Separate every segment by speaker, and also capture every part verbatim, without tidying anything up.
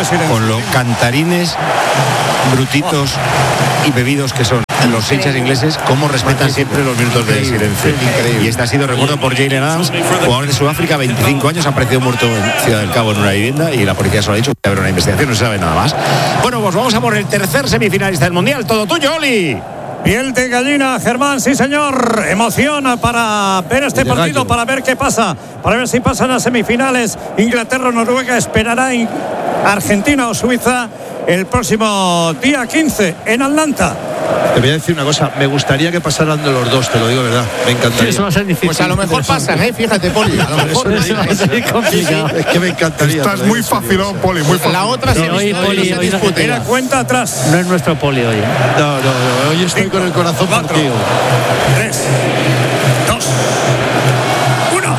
Speaker 1: de silencio.
Speaker 2: Con los cantarines brutitos oh. y bebidos que son los hinchas ingleses, cómo respetan siempre los minutos de silencio. Increíble. Y este ha sido recuerdo por Jaylen Adams, jugador de Sudáfrica, veinticinco años, ha aparecido muerto en Ciudad del Cabo en una vivienda y la policía solo ha dicho que habrá una investigación, no se sabe nada más. Bueno, pues vamos a por el tercer semifinalista del Mundial. Todo tuyo, Oli.
Speaker 1: Piel de gallina, Germán, sí señor. Emoción para ver este partido, para ver qué pasa, para ver si pasan a semifinales. Inglaterra o Noruega, esperará en Argentina o Suiza el próximo día quince en Atlanta.
Speaker 3: Te voy a decir una cosa, me gustaría que pasaran de los dos, te lo digo, ¿verdad? Me encantaría.
Speaker 4: Eso va a ser difícil.
Speaker 5: Pues a lo mejor pasan, ¿eh? Fíjate, Poli. A lo mejor
Speaker 4: eso va a ser complicado.
Speaker 3: Es que me encantaría.
Speaker 6: Estás muy facilón, Poli, muy fácil.
Speaker 5: La otra
Speaker 4: no,
Speaker 5: se
Speaker 4: hoy, Poli, hoy
Speaker 5: disputa.
Speaker 1: Mira, cuenta atrás.
Speaker 4: No es nuestro Poli hoy. ¿eh?
Speaker 3: No, no, no. Hoy estoy
Speaker 1: Cinco,
Speaker 3: con el corazón
Speaker 1: cuatro,
Speaker 3: partido.
Speaker 1: Tres, dos, uno.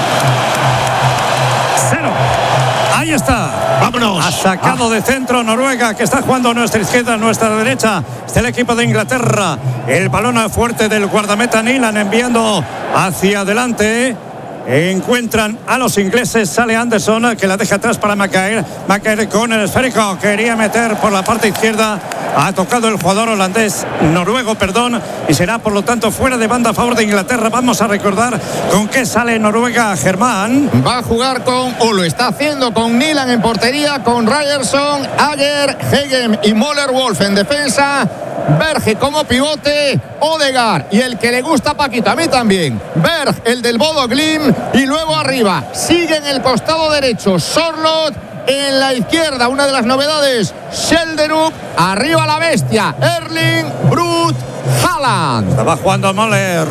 Speaker 1: Cero. Ahí está.
Speaker 3: ¡Vámonos!
Speaker 1: Ha sacado de centro Noruega, que está jugando a nuestra izquierda, a nuestra derecha. Está el equipo de Inglaterra. El balón fuerte del guardameta Nilan enviando hacia adelante. Encuentran a los ingleses. Sale Anderson, que la deja atrás para Macaire. Macaire con el esférico. Quería meter por la parte izquierda. Ha tocado el jugador holandés, noruego, perdón. Y será, por lo tanto, fuera de banda a favor de Inglaterra. Vamos a recordar con qué sale Noruega, Germán.
Speaker 5: Va a jugar con, o lo está haciendo, con Nilan en portería, con Ryerson, Ager, Hegem y Möller-Wolf en defensa. Berge como pivote, Odegaard y el que le gusta a Paquito, a mí también, Berg, el del Bodo Glimt, y luego arriba sigue en el costado derecho Sorloth, en la izquierda una de las novedades Schjelderup, arriba la bestia Erling Brut Haaland.
Speaker 1: Estaba jugando Möller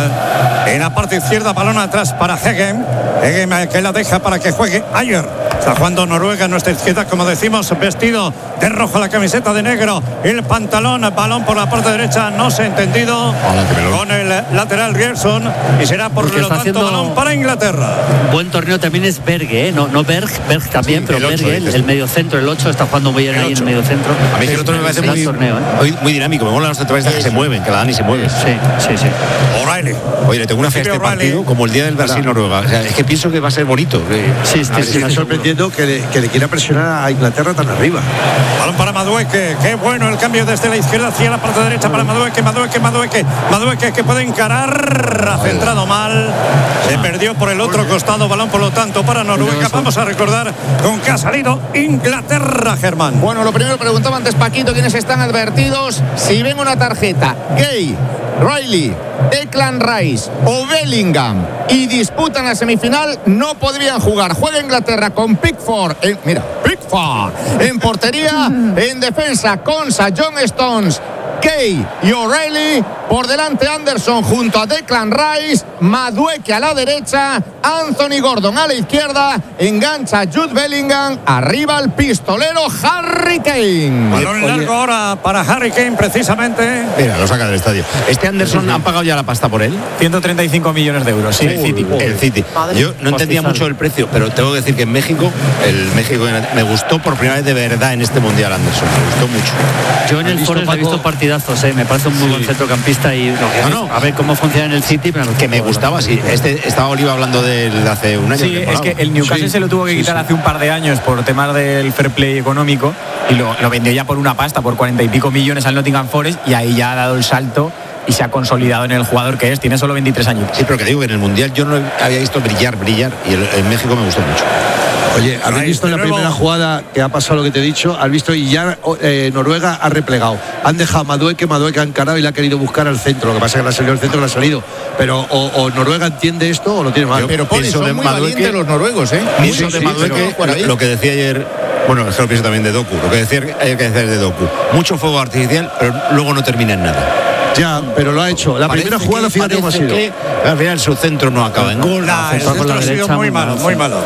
Speaker 1: eh, en la parte izquierda, balón atrás para Hegem. Hegem eh, que la deja para que juegue Ayer. Está jugando Noruega a nuestra izquierda, como decimos, vestido de rojo, la camiseta de negro, el pantalón, balón por la parte derecha, no se ha entendido. Con el lateral Ryerson y será por lo tanto balón para Inglaterra.
Speaker 4: Buen torneo también es Berge, ¿eh? no, no Berg, Berg también, sí, pero el ocho, Berge, el, el medio centro, el ocho está jugando muy bien ahí en el medio centro.
Speaker 2: A mí es que el otro me parece muy, torneo, ¿eh? muy dinámico, me molan los centralistas que se mueven, que la dan y se mueven.
Speaker 4: Sí, sí, sí.
Speaker 1: O'Reilly.
Speaker 2: Oye, le tengo una fe a este partido como el día del Brasil-Noruega. O sea, es que pienso que va a ser bonito.
Speaker 4: Sí, sí, sí,
Speaker 3: me sorprendiendo que le, que le quiera presionar a Inglaterra tan arriba.
Speaker 1: Balón para Madueke, qué bueno el cambio desde la izquierda hacia la parte derecha para Madueke, Madueke, Madueke, Madueke que puede encarar, ha centrado mal, se perdió por el otro costado, balón por lo tanto para Noruega. Vamos a recordar con qué ha salido Inglaterra, Germán.
Speaker 5: Bueno, lo primero preguntaba antes Paquito quiénes están advertidos. Si ven una tarjeta, Gay, Riley, Declan Rice o Bellingham y disputan la semifinal, no podrían jugar. Juega Inglaterra con Pickford, en, mira, Pickford en portería, en defensa Konsa, John Stones, Kay y O'Reilly, por delante Anderson junto a Declan Rice, Madueke a la derecha, Anthony Gordon a la izquierda, engancha Jude Bellingham, arriba el pistolero Harry Kane.
Speaker 1: Balón largo ahora para Harry Kane precisamente.
Speaker 2: Mira, lo saca del estadio. Este Anderson, sí, sí. ¿Han pagado ya la pasta por él?
Speaker 7: ciento treinta y cinco millones de euros, sí.
Speaker 2: El City. Uh, el City. Yo no entendía mucho el precio, pero tengo que decir que en México, el México me gustó por primera vez de verdad en este Mundial Anderson. Me gustó mucho.
Speaker 4: Yo en el Forest he visto partidazos, ¿eh? Me parece un muy sí. buen centrocampista y lo que no, no. a ver cómo funciona en el City. Pero
Speaker 2: que me gustaba, sí. Este, estaba Oliva hablando de él hace un año.
Speaker 7: Sí, es que el Newcastle sí. se lo tuvo que quitar sí, sí. hace un par de años por temas del fair play económico y lo, lo vendió ya por una pasta, por cuarenta y pico millones al Nottingham Forest, y ahí ya ha dado el salto y se ha consolidado en el jugador que es. Tiene solo veintitrés años.
Speaker 2: Sí, pero que digo que en el Mundial yo no había visto brillar, brillar y el, en México me gustó mucho.
Speaker 3: Oye, ¿habéis visto en la primera jugada que ha pasado lo que te he dicho? ¿Has visto? Y ya eh, Noruega ha replegado. Han dejado a Madueke, Madueke ha encarado y le ha querido buscar al centro. Lo que pasa es que le ha salido el centro, le ha salido. Pero o, o Noruega entiende esto o lo tiene mal.
Speaker 5: Yo, pero Poli, son muy Madueke, valientes los noruegos, ¿eh?
Speaker 2: Muy sí, de Madueke, lo, lo que decía ayer, bueno, es que lo pienso también de Doku. Lo que decía hay que decir de Doku. Mucho fuego artificial, pero luego no termina en nada.
Speaker 3: Ya, pero lo ha hecho. La
Speaker 2: parece
Speaker 3: primera jugada,
Speaker 2: que,
Speaker 3: fíjate cómo ha sido.
Speaker 2: Que, al final su centro no acaba en gol.
Speaker 1: Nah, el centro ha sido muy malo, muy malo.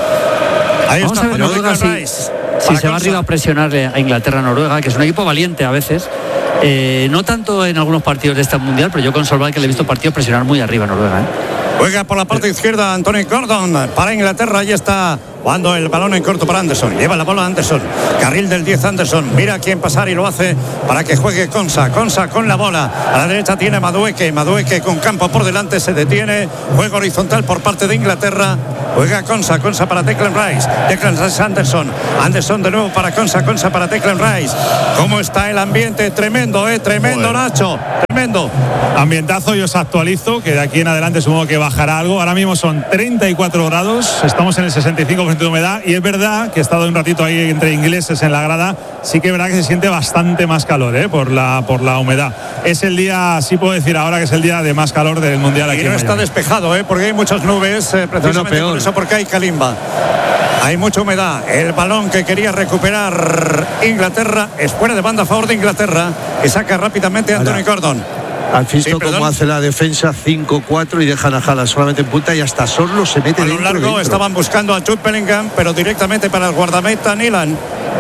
Speaker 1: Ahí
Speaker 4: Vamos
Speaker 1: está,
Speaker 4: a ver Noruega si, si se va arriba a presionarle a Inglaterra-Noruega, que es un equipo valiente a veces. Eh, no tanto en algunos partidos de este mundial, pero yo con Solveig que le he visto partidos presionar muy arriba a Noruega. ¿eh?
Speaker 1: Juega por la parte izquierda Anthony Gordon para Inglaterra. Ahí está jugando el balón en corto para Anderson. Lleva la bola Anderson. Carril del diez Anderson. Mira a quién pasar y lo hace para que juegue Konsa. Konsa con la bola. A la derecha tiene Madueke. Madueke con campo por delante se detiene. Juego horizontal por parte de Inglaterra. Juega Konsa, Konsa para Declan Rice. Declan Rice Anderson. Anderson de nuevo para Konsa, Konsa para Declan Rice. ¿Cómo está el ambiente? Tremendo, ¿eh? Tremendo, Joder. Nacho. Tremendo.
Speaker 8: Ambientazo, yo os actualizo, que de aquí en adelante supongo que bajará algo. Ahora mismo son treinta y cuatro grados, estamos en el sesenta y cinco por ciento de humedad y es verdad que he estado un ratito ahí entre ingleses en la grada, sí que es verdad que se siente bastante más calor, ¿eh? por, la, por la humedad. Es el día, sí puedo decir ahora que es el día de más calor del Mundial aquí.
Speaker 1: Y no
Speaker 8: en
Speaker 1: está despejado, ¿eh? Porque hay muchas nubes, eh, precisamente no, no, por eso, porque hay calimba. Hay mucha humedad. El balón que quería recuperar Inglaterra es fuera de banda a favor de Inglaterra, que saca rápidamente Anthony Gordon.
Speaker 3: ¿Has visto sí, cómo hace la defensa cinco cuatro y dejan a Haaland solamente en punta y hasta solo se mete dentro?
Speaker 1: A lo largo dentro. Estaban buscando a Jude Bellingham, pero directamente para el guardameta Nilan.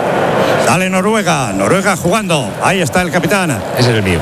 Speaker 1: Sale Noruega, Noruega jugando. Ahí está el capitán.
Speaker 2: Ese es el mío.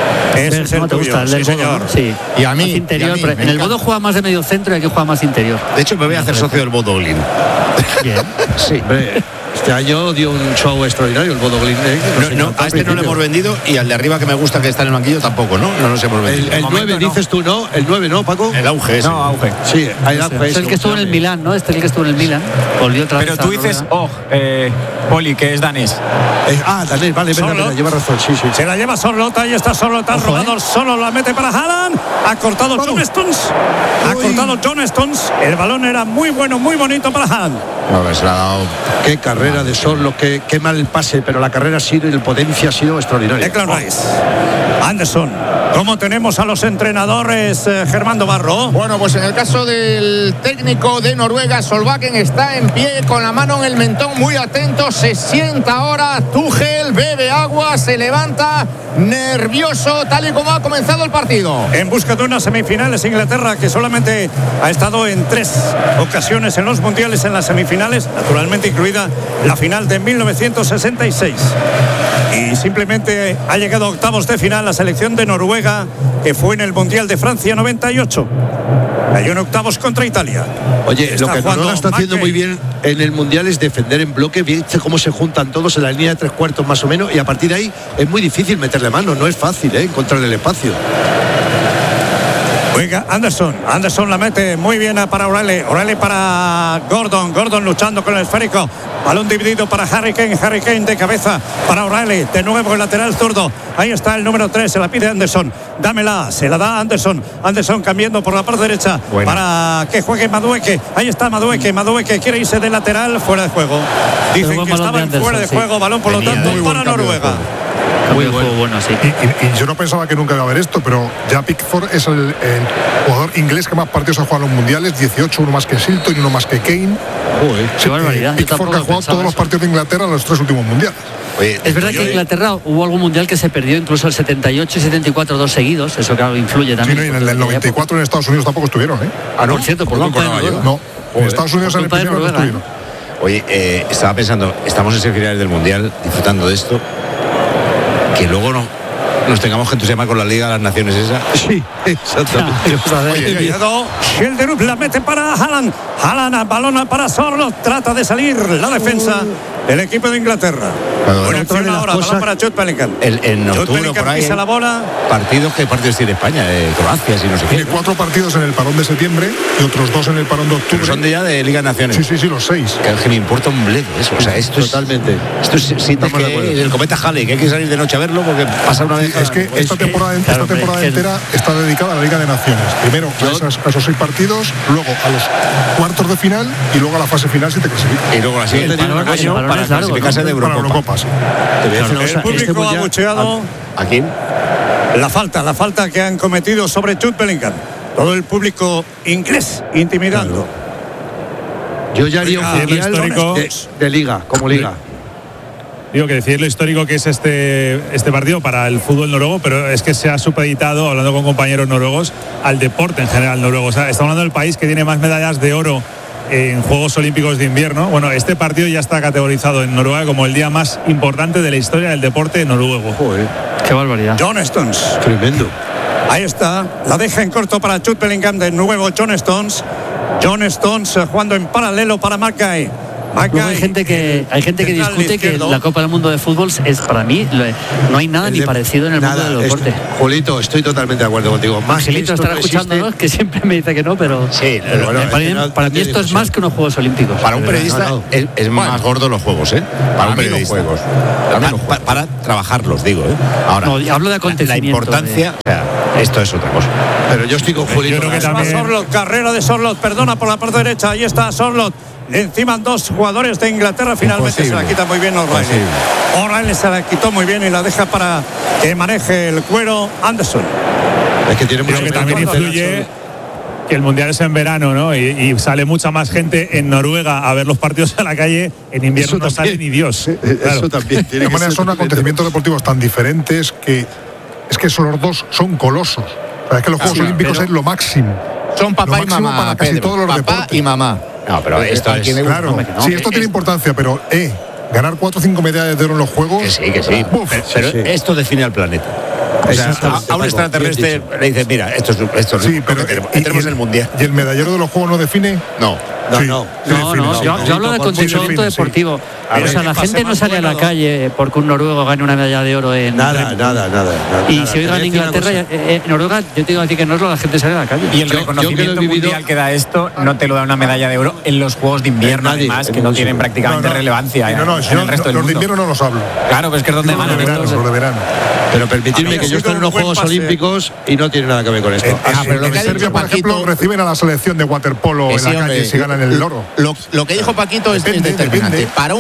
Speaker 1: Ese es el
Speaker 4: te
Speaker 1: tuyo,
Speaker 4: gusta, el
Speaker 1: sí,
Speaker 4: del
Speaker 1: señor.
Speaker 4: Bodo, sí.
Speaker 5: Y a mí,
Speaker 4: interior,
Speaker 5: y a mí
Speaker 4: en el Bodo juega más de medio centro y hay que jugar más interior.
Speaker 2: De hecho, me voy a hacer socio del Bodo Glin.
Speaker 4: Bien.
Speaker 2: Sí.
Speaker 3: Hombre, este año dio un show extraordinario el Bodo Glin. ¿eh?
Speaker 2: No, no, a este no lo hemos vendido y al de arriba que me gusta que está en el banquillo tampoco, ¿no? No nos hemos vendido.
Speaker 3: El, el nueve no. Dices tú, ¿no? El nueve, ¿no, Paco?
Speaker 2: El auge ese.
Speaker 7: No, auge.
Speaker 3: Sí, hay el auge.
Speaker 4: Es el que estuvo en el Milán, ¿no? Este es el que estuvo en el Milán. Volvió otra
Speaker 7: Pero
Speaker 4: vez
Speaker 7: tú dices, oh, eh, Poli, que es danés.
Speaker 3: Eh, ah, danés, vale, verdad, verdad, lleva razón, sí, sí.
Speaker 1: Se la lleva Sorlota y está Sorlota robando, eh. solo la mete para Haaland. Ha cortado Vamos. John Stones. Ha Uy. cortado John Stones. El balón era muy bueno, muy bonito para Haaland.
Speaker 2: No, se la ha dado.
Speaker 3: Qué carrera de Sorlo, qué, qué mal el pase, pero la carrera ha sido y el potencia ha sido extraordinaria.
Speaker 1: Declan Rice. Anderson. ¿Cómo tenemos a los entrenadores, eh, Germán Barro?
Speaker 5: Bueno, pues en el caso del técnico de Noruega, Solbakken, está en pie con la mano en el mentón, muy atento, se sienta ahora. Tuchel bebe agua, se levanta nervioso, tal y como ha comenzado el partido.
Speaker 1: En busca de unas semifinales, Inglaterra, que solamente ha estado en tres ocasiones en los mundiales en las semifinales, naturalmente incluida la final de mil novecientos sesenta y seis. Y simplemente ha llegado a octavos de final la selección de Noruega, que fue en el Mundial de Francia noventa y ocho. Cayó en octavos contra Italia.
Speaker 3: Oye, está lo que Noruega está haciendo muy bien en el Mundial es defender en bloque, viste cómo se juntan todos en la línea de tres cuartos más o menos, y a partir de ahí es muy difícil meterle mano, no es fácil, ¿eh? Encontrar el espacio.
Speaker 1: Oiga, Anderson, Anderson la mete muy bien para O'Reilly, O'Reilly para Gordon, Gordon luchando con el esférico, balón dividido para Harry Kane, Harry Kane de cabeza para O'Reilly, de nuevo el lateral zurdo, ahí está el número tres, se la pide Anderson, dámela, se la da Anderson, Anderson cambiando por la parte derecha, bueno, para que juegue Madueke, ahí está Madueke, Madueke quiere irse de lateral, fuera de juego, dicen que estaba en fuera de juego, sí. Balón por lo tanto para Noruega.
Speaker 4: Muy bueno, bueno sí.
Speaker 6: y, y, y yo no pensaba que nunca iba a haber esto, pero ya Pickford es el, el jugador inglés que más partidos ha jugado en los mundiales, dieciocho, uno más que Shilton y uno más que Kane.
Speaker 4: Uy, qué barbaridad.
Speaker 6: Pickford que ha jugado todos los partidos de Inglaterra en los tres últimos mundiales.
Speaker 4: Oye, es verdad que en Inglaterra hubo algún mundial que se perdió, incluso el setenta y ocho y setenta y cuatro, dos seguidos, eso claro influye también.
Speaker 6: Sí, no, y en el del noventa y cuatro en Estados Unidos tampoco estuvieron, ¿eh?
Speaker 4: Ah, no, por cierto, por culpa de Noruega.
Speaker 6: No, en Estados Unidos en el primero no estuvieron.
Speaker 2: Oye, eh, estaba pensando, estamos en semifinales del mundial, disfrutando de esto, que luego no nos tengamos que entusiasmar con la Liga de las Naciones esa.
Speaker 3: Sí, exactamente.
Speaker 1: Schilderup la mete para Haaland. Haaland, balón para Sorlo. Trata de salir la defensa del equipo de Inglaterra. Buena acción ahora, balón para Jude Bellingham.
Speaker 2: El, en octubre por ahí,
Speaker 1: pisa la bola.
Speaker 2: Partidos, ¿qué partidos tiene España? De Croacia, si no sé qué.
Speaker 6: Tiene cuatro partidos en el parón de septiembre y otros dos en el parón de octubre.
Speaker 2: Pero son de ya de Liga de Naciones.
Speaker 6: Sí, sí, sí, los seis.
Speaker 2: Que, que me importa un bledo eso. O sea, esto
Speaker 3: totalmente.
Speaker 2: Es, esto es, si te que el cometa Halley, que hay que salir de noche a verlo porque pasa una vez.
Speaker 6: Sí, es que pues, esta temporada, esta claro, temporada entera el... está dedicada a la Liga de Naciones. Primero a, esas, a esos seis partidos, luego a los cuartos de final y luego a la fase final si te clasificas.
Speaker 2: Y luego la siguiente tiene un año para clasificarse de Eurocopa.
Speaker 1: El público ha abucheado.
Speaker 2: ¿A quién?
Speaker 1: La falta, la falta que han cometido sobre Jude Bellingham. Todo el público inglés intimidando.
Speaker 3: Yo ya haría un mundial histórico de, de liga, como liga.
Speaker 8: Digo que decir lo histórico que es este, este partido para el fútbol noruego, pero es que se ha supeditado, hablando con compañeros noruegos, al deporte en general noruego. O sea, estamos hablando del país que tiene más medallas de oro en Juegos Olímpicos de Invierno. Bueno, este partido ya está categorizado en Noruega como el día más importante de la historia del deporte noruego.
Speaker 3: Joder,
Speaker 4: qué barbaridad.
Speaker 1: John Stones.
Speaker 3: Tremendo.
Speaker 1: Ahí está, la deja en corto para Jude Bellingham, de nuevo John Stones. John Stones jugando en paralelo para Mark Guy.
Speaker 4: Luego hay gente que hay gente que discute que la Copa del Mundo de Fútbol es, para mí, no hay nada ni parecido en el
Speaker 3: nada,
Speaker 4: mundo del deporte.
Speaker 3: Estoy, Julito, estoy totalmente de acuerdo contigo. Más
Speaker 4: Angelito estará no escuchándonos, que siempre me dice que no, pero
Speaker 2: sí,
Speaker 4: pero bueno, para, mí, no, para no mí esto es más que unos Juegos Olímpicos.
Speaker 2: Para un periodista no, no. es, es bueno, más gordo los juegos, ¿eh? Para, para un periodista. Los juegos. Para, para, para, para trabajarlos, digo, ¿eh? Ahora,
Speaker 4: no, hablo de acontecimiento.
Speaker 2: La importancia, de... o sea, esto es otra cosa.
Speaker 3: Pero yo estoy con Julito.
Speaker 1: Yo creo que también... Sorloth, carrera de Sorloth, perdona por la parte derecha, ahí está Sorloth. Encima dos jugadores de Inglaterra, finalmente Imposible. se la quita muy bien O'Reilly. O'Reilly se la quitó muy bien y la deja para que maneje el cuero Anderson.
Speaker 3: Es que tiene mucho
Speaker 8: que también influye que el Mundial es en verano, ¿no? Y, y sale mucha más gente en Noruega a ver los partidos en la calle. En invierno no sale ni Dios.
Speaker 6: Sí, claro. Eso también. Tiene de manera, son acontecimientos deportivos tan diferentes que es que son los dos son colosos. O sea, es que los Juegos sí, Olímpicos es lo máximo.
Speaker 5: Son papá
Speaker 6: lo
Speaker 5: y mamá
Speaker 6: para casi
Speaker 5: Pedro,
Speaker 6: todos los
Speaker 5: papá
Speaker 6: deportes.
Speaker 5: y mamá.
Speaker 2: No, pero esto es
Speaker 6: claro. No, sí, esto es, tiene importancia, pero eh, ganar cuatro o cinco medallas de oro en los Juegos.
Speaker 2: Que sí, que sí. Uf, pero, pero sí, sí. esto define al planeta. O sea, a, a un extraterrestre le dice, mira, esto es esto es
Speaker 6: sí, pero
Speaker 2: tenemos, y, tenemos
Speaker 6: y el,
Speaker 2: el mundial.
Speaker 6: ¿Y el medallero de los Juegos no define?
Speaker 2: No.
Speaker 3: No,
Speaker 6: sí,
Speaker 3: no,
Speaker 6: sí
Speaker 4: no,
Speaker 6: define,
Speaker 4: no,
Speaker 6: sí,
Speaker 4: yo,
Speaker 6: sí,
Speaker 4: yo hablo de acontecimiento deportivo. Sí. Ver, o sea, la gente no sale a la calle porque un noruego gane una medalla de oro en
Speaker 3: nada, nada, nada, nada.
Speaker 4: Y
Speaker 3: nada,
Speaker 4: si hoy gana Inglaterra, eh, eh, Noruega, yo te digo a ti que no es lo la gente sale a la calle.
Speaker 7: Y el yo, reconocimiento yo que vivido... mundial que da esto no te lo da una medalla de oro en los Juegos de invierno, nadie, además, que no tienen prácticamente no, no, relevancia.
Speaker 6: No, no,
Speaker 7: en
Speaker 6: yo,
Speaker 7: el resto
Speaker 6: no,
Speaker 7: del
Speaker 6: los
Speaker 7: mundo.
Speaker 6: de invierno no los hablo.
Speaker 7: Claro, pues que es donde
Speaker 6: ganan. Los de verano.
Speaker 3: Pero permitidme que yo estoy en unos Juegos Olímpicos y no tiene nada que ver con esto.
Speaker 6: En Serbia, por ejemplo, reciben a la selección de waterpolo en la calle si ganan el oro.
Speaker 5: Lo que dijo Paquito es determinante. Para un